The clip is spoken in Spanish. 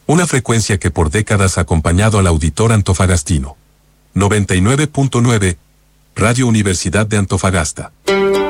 Una frecuencia que por décadas ha acompañado al auditor antofagastino. 99.9, Radio Universidad de Antofagasta.